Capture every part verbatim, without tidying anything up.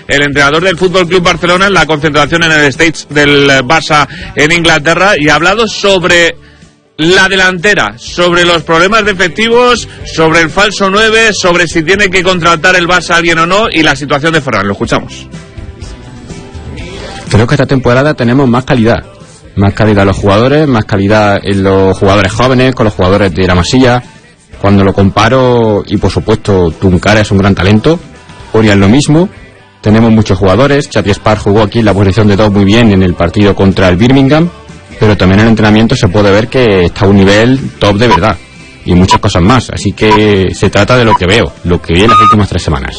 el entrenador del Fútbol Club Barcelona en la concentración en el stage del Barça en Inglaterra, y ha hablado sobre la delantera, sobre los problemas de efectivos, sobre el falso nueve, sobre si tiene que contratar el Barça a alguien o no, y la situación de Ferran. Lo escuchamos. Creo que esta temporada tenemos más calidad. Más calidad en los jugadores, más calidad en los jugadores jóvenes, con los jugadores de la Masía. Cuando lo comparo, y por supuesto Tunkara es un gran talento, Oriol lo mismo. Tenemos muchos jugadores. Xavi Espar jugó aquí en la posición de dos muy bien en el partido contra el Birmingham, pero también en el entrenamiento se puede ver que está a un nivel top de verdad, y muchas cosas más. Así que se trata de lo que veo, lo que vi en las últimas tres semanas.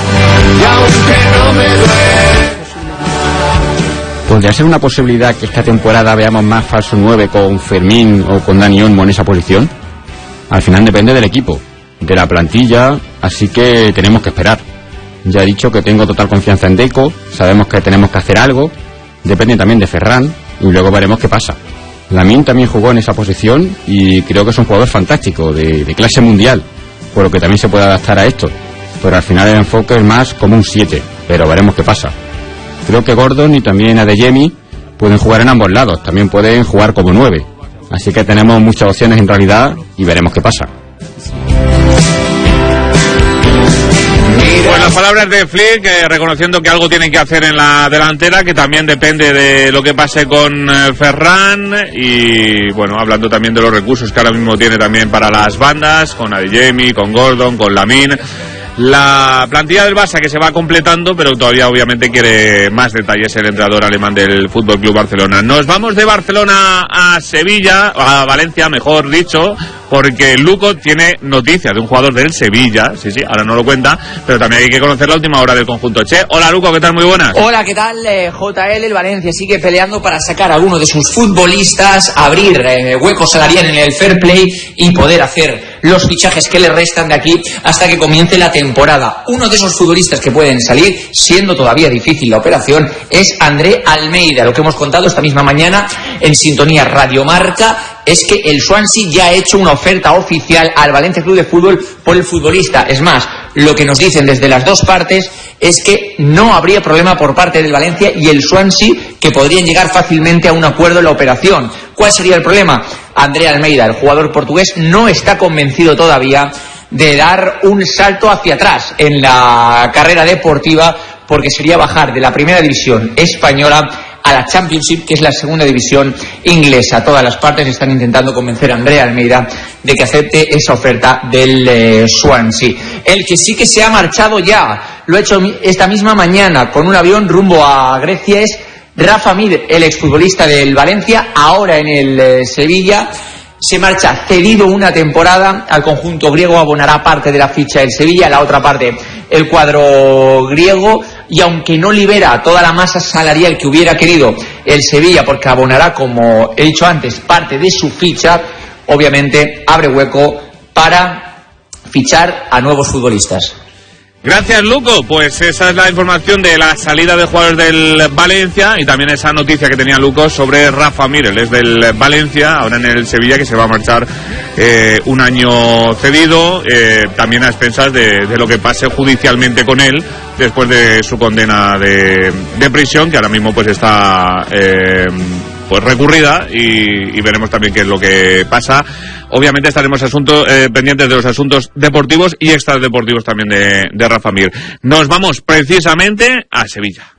¿Podría ser una posibilidad que esta temporada veamos más falso nueve con Fermín o con Dani Olmo en esa posición? Al final depende del equipo, de la plantilla, así que tenemos que esperar. Ya he dicho que tengo total confianza en Deco, sabemos que tenemos que hacer algo, depende también de Ferran, y luego veremos qué pasa. Lamine también jugó en esa posición y creo que es un jugador fantástico, de, de clase mundial, por lo que también se puede adaptar a esto, pero al final el enfoque es más como un siete, pero veremos qué pasa. Creo que Gordon y también Adeyemi pueden jugar en ambos lados, también pueden jugar como nueve, así que tenemos muchas opciones en realidad y veremos qué pasa. Pues las palabras de Flick, eh, reconociendo que algo tienen que hacer en la delantera, que también depende de lo que pase con eh, Ferran, y bueno, hablando también de los recursos que ahora mismo tiene también para las bandas, con Adeyemi, con Gordon, con Lamine. La plantilla del Barça que se va completando, pero todavía obviamente quiere más detalles el entrenador alemán del F C Barcelona. Nos vamos de Barcelona a Sevilla, a Valencia mejor dicho, porque Luco tiene noticias de un jugador del Sevilla, sí, sí, ahora no lo cuenta, pero también hay que conocer la última hora del conjunto Che. Hola Luco, ¿qué tal? Muy buenas. Hola, ¿qué tal? Eh, J L, el Valencia sigue peleando para sacar a alguno de sus futbolistas, abrir eh, huecos salariales en el fair play y poder hacer los fichajes que le restan de aquí hasta que comience la temporada. Uno de esos futbolistas que pueden salir, siendo todavía difícil la operación, es André Almeida. Lo que hemos contado esta misma mañana en Sintonía Radio Marca es que el Swansea ya ha hecho una oferta oficial al Valencia Club de Fútbol por el futbolista. Es más, lo que nos dicen desde las dos partes es que no habría problema por parte del Valencia y el Swansea, que podrían llegar fácilmente a un acuerdo en la operación. ¿Cuál sería el problema? André Almeida, el jugador portugués, no está convencido todavía de dar un salto hacia atrás en la carrera deportiva, porque sería bajar de la primera división española a la Championship, que es la segunda división inglesa. Todas las partes están intentando convencer a André Almeida de que acepte esa oferta del eh, Swansea. El que sí que se ha marchado ya, lo ha hecho esta misma mañana con un avión rumbo a Grecia, es Rafa Mir, el exfutbolista del Valencia, ahora en el eh, Sevilla. Se marcha cedido una temporada al conjunto griego, abonará parte de la ficha del Sevilla, la otra parte el cuadro griego, y aunque no libera toda la masa salarial que hubiera querido el Sevilla, porque abonará, como he dicho antes, parte de su ficha, obviamente abre hueco para fichar a nuevos futbolistas. Gracias, Luco. Pues esa es la información de la salida de jugadores del Valencia, y también esa noticia que tenía Luco sobre Rafa Mir, él es del Valencia, ahora en el Sevilla, que se va a marchar eh, un año cedido, eh, también a expensas de, de lo que pase judicialmente con él después de su condena de, de prisión, que ahora mismo pues está eh, pues recurrida, y, y veremos también qué es lo que pasa. Obviamente estaremos asuntos, eh, pendientes de los asuntos deportivos y extradeportivos también de, de Rafa Mir. Nos vamos precisamente a Sevilla.